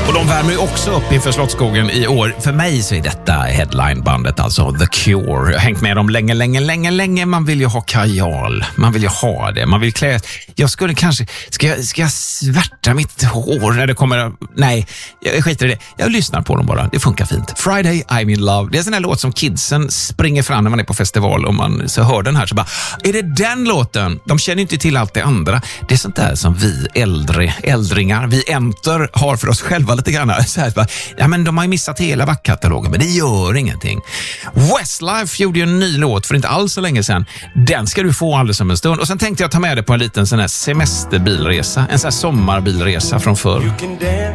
Och de värmer ju också upp inför Slottsskogen i år. För mig så är detta headlinebandet, alltså The Cure. Jag har hängt med dem länge. Man vill ju ha kajal. Man vill ju ha det. Man vill klä... Jag skulle kanske... Ska jag svärta mitt hår när det kommer... Nej, jag skiter i det. Jag lyssnar på dem bara. Det funkar fint. Friday, I'm in love. Det är en sån här låt som kidsen springer fram när man är på festival och man så hör den här så bara... Är det den låten? De känner inte till allt det andra. Det är sånt där som vi äldringar, vi enter har för oss själva lite grann. Så här, bara, ja, men de har ju missat hela backkatalogen, men det gör ingenting. Westlife gjorde ju en ny låt för inte alls så länge sedan. Den ska du få alldeles om en stund. Och sen tänkte jag ta med dig på en liten sån här semesterbilresa. En sån här sommarbilresa från förr.